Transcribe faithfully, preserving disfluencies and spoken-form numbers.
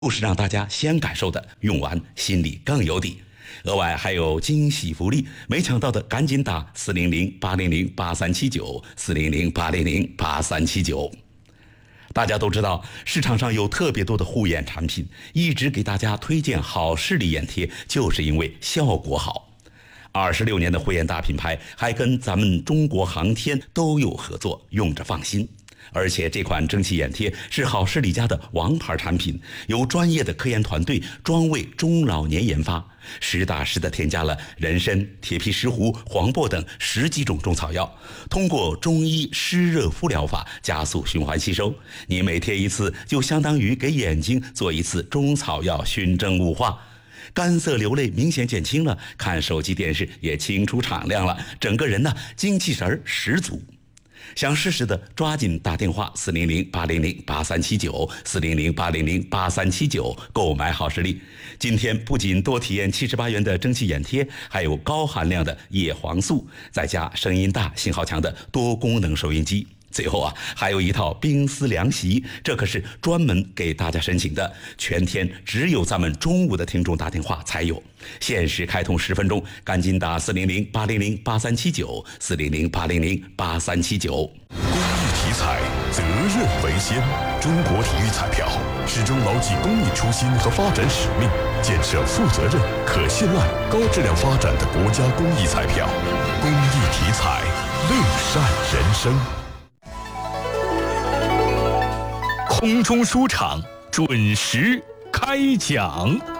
就是让大家先感受的，用完心里更有底。额外还有惊喜福利，没抢到的赶紧打四零零八零零八三七九四零零八零零八三七九。大家都知道，市场上有特别多的护眼产品，一直给大家推荐好视力眼贴，就是因为效果好。二十六年的护眼大品牌，还跟咱们中国航天都有合作，用着放心。而且这款蒸汽眼贴是好视力家的王牌产品，由专业的科研团队专为中老年研发，实打实的添加了人参、铁皮石斛、黄柏等十几种中草药，通过中医湿热敷疗法加速循环吸收。你每贴一次，就相当于给眼睛做一次中草药熏蒸雾化。干涩流泪明显减轻了，看手机电视也清楚敞亮了，整个人呢精气神儿十足。想试试的抓紧打电话四零零八零零八三七九四零零八零零八三七九购买好视力。今天不仅多体验七十八元的蒸汽眼贴，还有高含量的叶黄素，再加声音大、信号强的多功能收音机。最后啊，还有一套冰丝凉席，这可是专门给大家申请的，全天只有咱们中午的听众打电话才有，限时开通十分钟，赶紧打四零零八零零八三七九四零零八零零八三七九。 公益体彩，责任为先。中国体育彩票始终牢记公益初心和发展使命，建设负责任、可信赖、高质量发展的国家公益彩票。公益体彩，乐善人生。空中书场准时开讲。